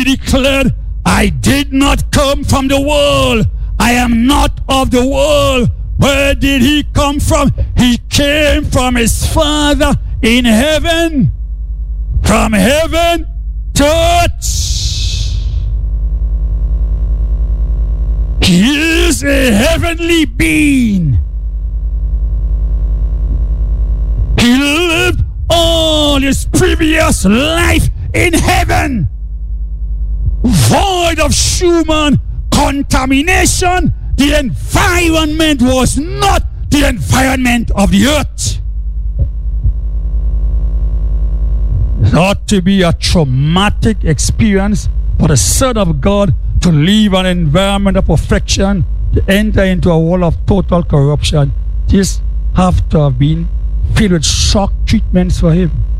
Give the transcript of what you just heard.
he declared, I did not come from the world. I am not of the world. Where did he come from? He came from his Father in heaven. From heaven to earth. He is a heavenly being. He lived all his previous life in heaven, void of human contamination. The environment was not the environment of the earth. It ought to be a traumatic experience for the Son of God to leave an environment of perfection to enter into a world of total corruption. This have to have been filled with shock treatments for him.